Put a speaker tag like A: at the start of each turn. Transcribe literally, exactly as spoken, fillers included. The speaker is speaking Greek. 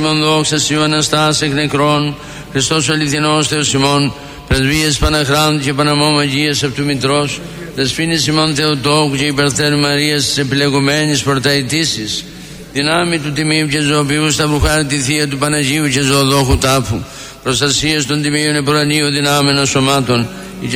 A: Δόξα Υιού Αναστάς εκ νεκρών, Χριστός ο αληθινός Θεός ημών, πρεσβείες Παναχράντου και Παναμόμου Αγίας αυτού Μητρός, δεσποίνης ημών Θεοτόκου και υπερθέρου Μαρίας της επιλεγουμένης πρωταητήσης, δυνάμει του Τιμίου και Ζωοποιού Σταυρού Χάρτη Θεία του Παναγίου και Ζωοδόχου Τάφου, προστασίας των Τιμίων Επουρανίου δυνάμενων σωμάτων,